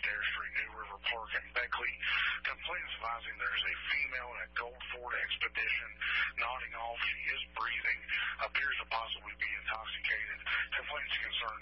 Dare Street, New River Park, and Beckley. Complaints advising there's a female in a gold Ford Expedition nodding off. She is breathing, appears to possibly be intoxicated. Complaints concern